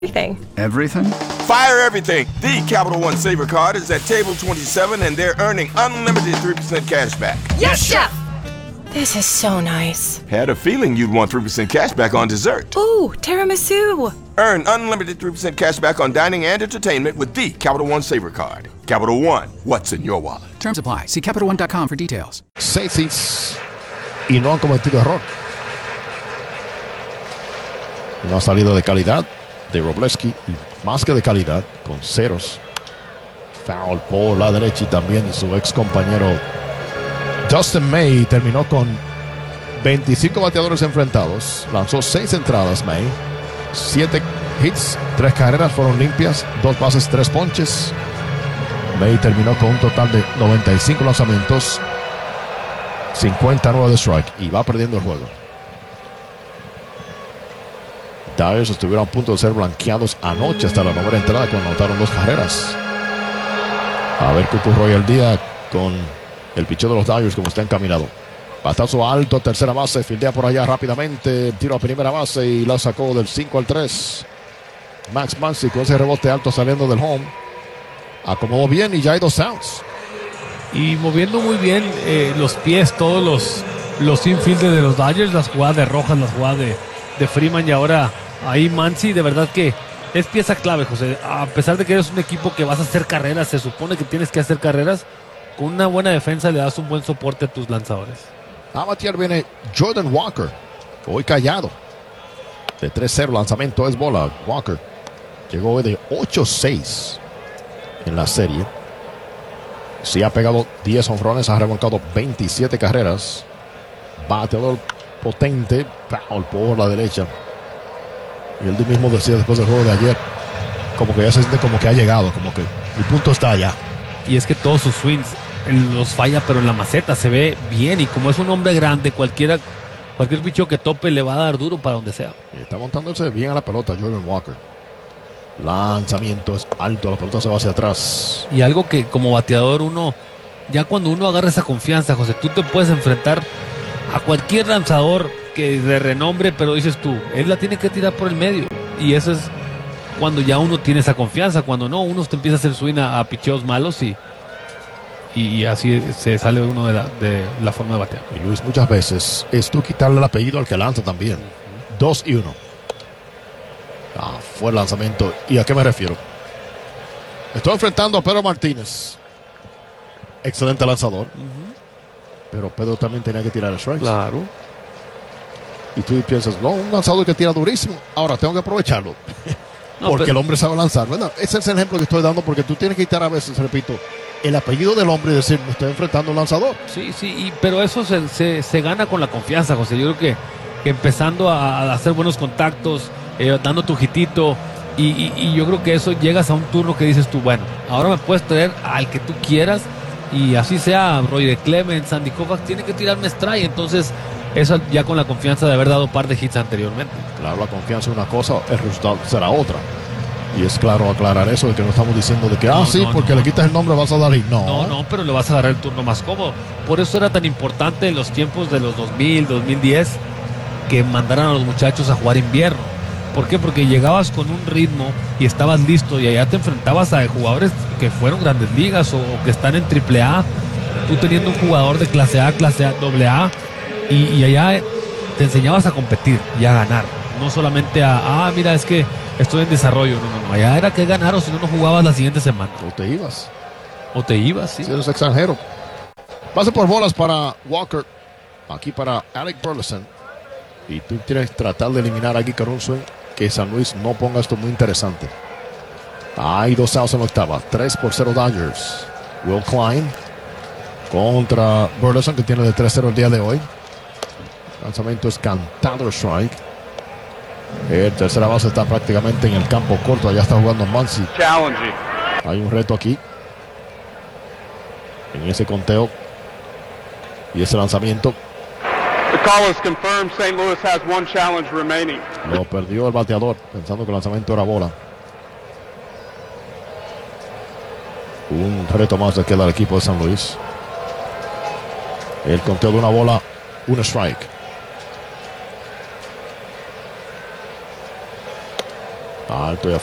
Everything. Everything? Fire everything. The Capital One Saver Card is at table 27 and they're earning unlimited 3% cash back. Yes, Chef! This is so nice. Had a feeling you'd want 3% cash back on dessert. Ooh, tiramisu. Earn unlimited 3% cash back on dining and entertainment with the Capital One Saver Card. Capital One, what's in your wallet? Terms apply. See CapitalOne.com for details. Safeties y no han cometido error. Una salida de calidad de Wroblewski, más que de calidad, con ceros. Foul por la derecha y también su ex compañero Dustin May terminó con 25 bateadores enfrentados. Lanzó 6 entradas May, 7 hits, 3 carreras fueron limpias, 2 bases, 3 ponches. May terminó con un total de 95 lanzamientos, 59 de strike y va perdiendo el juego. Dyers estuvieron a punto de ser blanqueados anoche hasta la novena entrada cuando anotaron 2 carreras. A ver qué ocurrió hoy el día con el picheo de los Dyers como está encaminado. Batazo alto, tercera base, fildea por allá rápidamente, tiro a primera base y la sacó del 5 al 3. Max Muncy con ese rebote alto saliendo del home. Acomodó bien y ya hay 2 outs. Y moviendo muy bien los pies, todos los infielders de los Dodgers, las jugadas de Rojas, las jugadas de Freeman y ahora ahí Muncy, de verdad que es pieza clave, José. A pesar de que eres un equipo que vas a hacer carreras, se supone que tienes que hacer carreras, con una buena defensa le das un buen soporte a tus lanzadores. A batear viene Jordan Walker, hoy callado. De 3-0, lanzamiento es bola. Walker llegó hoy de 8-6 en la serie. Sí ha pegado 10 honrones, ha remolcado 27 carreras. Bateador potente, foul por la derecha. Y él mismo decía después del juego de ayer, como que ya se siente como que ha llegado, como que el punto está allá. Y es que todos sus swings los falla, pero en la maceta se ve bien. Y como es un hombre grande, cualquier bicho que tope le va a dar duro para donde sea. Y está montándose bien a la pelota Jordan Walker. Lanzamiento es alto, la pelota se va hacia atrás. Y algo que como bateador ya cuando uno agarra esa confianza, José, tú te puedes enfrentar a cualquier lanzador que de renombre, pero dices tú, él la tiene que tirar por el medio. Y eso es cuando ya uno tiene esa confianza. Cuando no, uno te empieza a hacer swing a picheos malos y así se sale uno de la forma de batear. Y Luis, muchas veces es tú quitarle el apellido al que lanza también. 2-1. Fue el lanzamiento. ¿Y a qué me refiero? Estoy enfrentando a Pedro Martínez. Excelente lanzador. Pero Pedro también tenía que tirar el strike. Claro. Y tú piensas, no, un lanzador que tira durísimo. Ahora tengo que aprovecharlo. Porque el hombre sabe lanzar, ¿verdad? Ese es el ejemplo que estoy dando, porque tú tienes que quitar a veces, repito, el apellido del hombre y decir, me estoy enfrentando a un lanzador. Sí, pero eso se gana con la confianza, José. Yo creo que empezando a hacer buenos contactos, dando tu hitito, y yo creo que eso llegas a un turno que dices tú, bueno, ahora me puedes traer al que tú quieras, y así sea Roy de Clemens, Sandy Koufax, tiene que tirarme strike. Entonces eso ya con la confianza de haber dado un par de hits anteriormente. Claro, la confianza es una cosa, el resultado será otra. Y es claro aclarar eso, de que no estamos diciendo de que, porque le quitas el nombre vas a dar hit. No, pero le vas a dar el turno más cómodo. Por eso era tan importante en los tiempos de los 2000, 2010, que mandaran a los muchachos a jugar invierno. ¿Por qué? Porque llegabas con un ritmo y estabas listo y allá te enfrentabas a jugadores que fueron grandes ligas o que están en AAA. Tú teniendo un jugador de clase A, AA, y allá te enseñabas a competir y a ganar. No solamente mira, es que estoy en desarrollo. No. Allá era que ganar o si no, no jugabas la siguiente semana. O te ibas. Sí. Si eres extranjero. Pase por bolas para Walker. Aquí para Alec Burleson. Y tú tienes que tratar de eliminar a Guy Caruso, que San Luis no ponga esto muy interesante. Hay 2 outs en la octava. 3-0 Dodgers. Will Klein contra Burleson, que tiene de 3-0 el día de hoy. Lanzamiento es cantado, strike. El tercera base está prácticamente en el campo corto. Allá está jugando Muncy. Hay un reto aquí en ese conteo y ese lanzamiento. The call is confirmed. St. Louis has 1 challenge remaining. Lo perdió el bateador pensando que el lanzamiento era bola. Un reto más de queda al equipo de San Luis. El conteo de una bola, un strike. Alto y